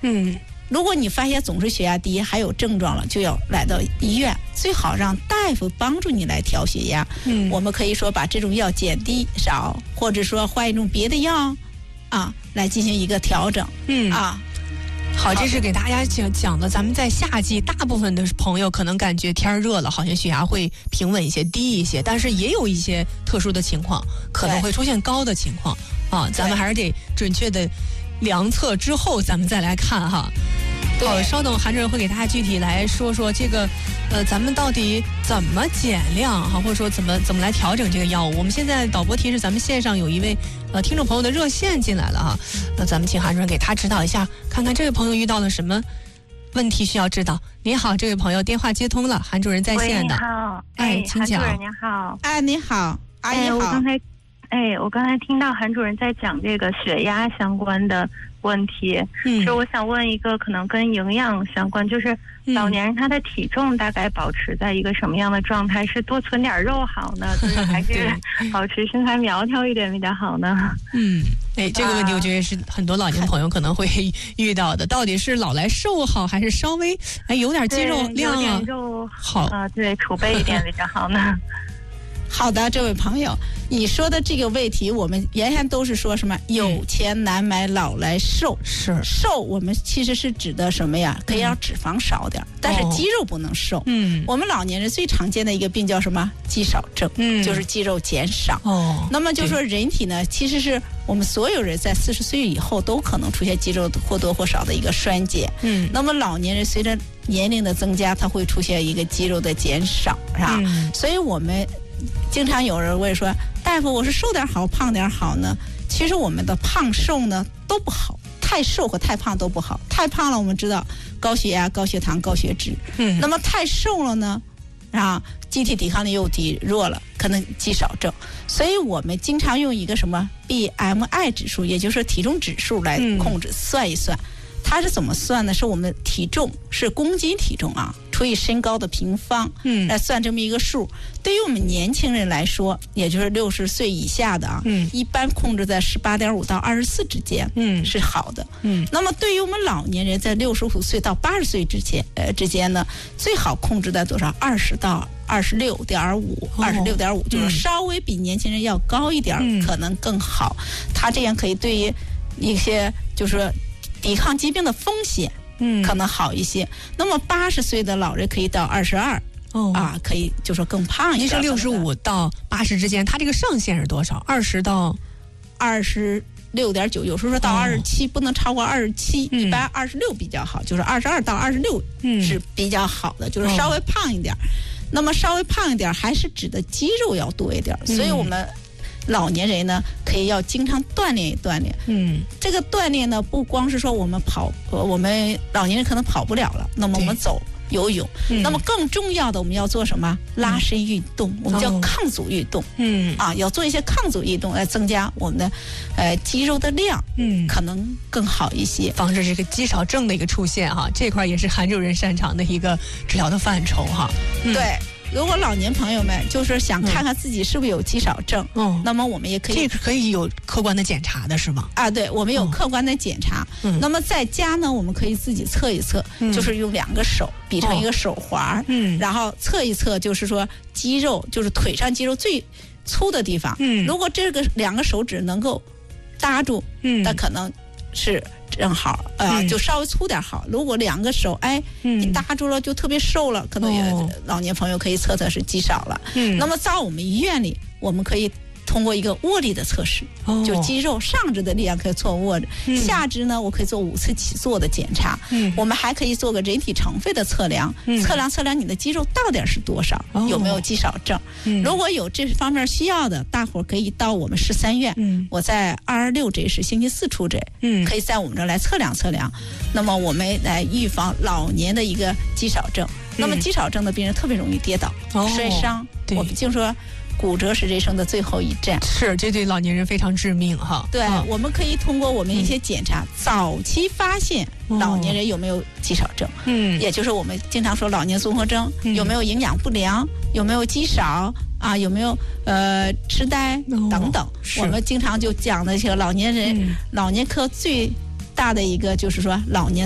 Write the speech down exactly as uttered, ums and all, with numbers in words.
嗯， 如果你发现总是血压低还有症状了，就要来到医院，最好让大夫帮助你来调血压。 嗯， 我们可以说把这种药减低少，或者说换一种别的药啊，来进行一个调整。 嗯啊。 好，这是给大家讲讲的。咱们在夏季，大部分的朋友可能感觉天热了，好像血压会平稳一些、低一些，但是也有一些特殊的情况，可能会出现高的情况啊。咱们还是得准确的量测之后，咱们再来看哈。好，稍等，韩主任会给大家具体来说说这个，呃，咱们到底怎么减量哈，或者说怎么怎么来调整这个药物。我们现在导播提示，咱们线上有一位呃听众朋友的热线进来了哈，那咱们请韩主任给他指导一下，看看这位朋友遇到了什么问题需要指导。您好，这位朋友电话接通了，韩主任在线的。 你好， 哎，请讲。 韩主任您好。 哎，你好，阿姨好。 哎，我刚才，哎，我刚才听到韩主任在讲这个血压相关的问题， 嗯， 就我想问一个可能跟营养相关，就是老年人他的体重大概保持在一个什么样的状态？是多存点肉好呢，就是还是保持身材苗条一点比较好呢？ 嗯，哎，这个问题我觉得是很多老年朋友可能会遇到的，到底是老来瘦好，还是稍微哎有点肌肉量啊， 有点肉好啊，对，储备一点比较好呢？ 好的，这位朋友，你说的这个问题，我们原先都是说什么有钱难买老来瘦， 是瘦，我们其实是指的什么呀？可以让脂肪少点，但是肌肉不能瘦。 嗯， 我们老年人最常见的一个病叫什么？肌少症， 嗯， 就是肌肉减少。 哦， 那么就说人体呢，其实是我们所有人在四十岁以后都可能出现肌肉或多或少的一个衰减。 嗯， 那么老年人随着年龄的增加，它会出现一个肌肉的减少，是吧？ 嗯， 所以我们经常有人问说，大夫，我是瘦点好，胖点好呢？其实我们的胖瘦呢都不好，太瘦和太胖都不好。太胖了，我们知道高血压、高血糖、高血脂。 嗯， 那么太瘦了呢，啊，机体抵抗力又低弱了，可能肌少症。所以我们经常用一个什么 B M I 指数，也就是体重指数来控制、嗯、算一算。它是怎么算呢？是我们的体重是公斤体重啊，除以身高的平方，嗯，来算这么一个数。对于我们年轻人来说，也就是六十岁以下的啊，嗯，一般控制在十八点五到二十四之间，嗯，是好的，嗯。那么对于我们老年人，在六十五岁到八十岁之间，呃之间呢，最好控制在多少？二十到二十六点五，二十六点五，就是稍微比年轻人要高一点，嗯，可能更好。它这样可以对于一些就是说抵抗疾病的风险，嗯，可能好一些。那么八十岁的老人可以到二十二，哦啊，可以就说更胖一点。 您是六十五到八十之间，它这个上限是多少？二十到二十六点九，有时候说到二十七，不能超过二十七，一般二十六比较好，就是二十二到二十六是比较好的，嗯，就是稍微胖一点。哦，那么稍微胖一点，还是指的肌肉要多一点，嗯，所以我们老年人呢，可以要经常锻炼一锻炼。嗯，这个锻炼呢，不光是说我们跑，呃，我们老年人可能跑不了了，那么我们走、游泳。嗯，那么更重要的，我们要做什么？拉伸运动，嗯，我们叫抗阻运动。嗯，啊，要做一些抗阻运动来增加我们的呃肌肉的量，嗯，可能更好一些， 防止这个肌少症的一个出现哈。这块也是韩主任擅长的一个治疗的范畴哈。 嗯，对。如果老年朋友们就是想看看自己是不是有肌少症，嗯，那么我们也可以， 这个可以有客观的检查的是吗？ 啊，对，我们有客观的检查。嗯，那么在家呢，我们可以自己测一测，嗯，就是用两个手比成一个手环，嗯，然后测一测，就是说肌肉，就是腿上肌肉最粗的地方，嗯，如果这个两个手指能够搭住，嗯，那可能是正好，呃，嗯，就稍微粗点好。如果两个手，哎，嗯，你搭住了，就特别瘦了，可能也，哦，老年朋友可以测测是肌少了。嗯，那么在我们医院里，我们可以通过一个握力的测试，哦，就肌肉上肢的力量可以做握着，嗯，下肢呢，我可以做五次起坐的检查。嗯，我们还可以做个人体成分的测量，嗯，测量测量你的肌肉到底是多少，哦，有没有肌少症。嗯，如果有这方面需要的，大伙儿可以到我们十三院，嗯，我在二十六诊是星期四出诊，嗯，可以在我们这儿来测量测量。那么我们来预防老年的一个肌少症。嗯，那么肌少症的病人特别容易跌倒，哦，摔伤。我们就说骨折是人生的最后一站， 是这对老年人非常致命哈。 对，嗯，我们可以通过我们一些检查，嗯，早期发现老年人有没有肌少症，嗯，也就是我们经常说老年综合征，嗯，有没有营养不良，有没有肌少啊，有没有呃痴呆等等。哦，我们经常就讲的这个老年人，嗯，老年科最大的一个就是说老年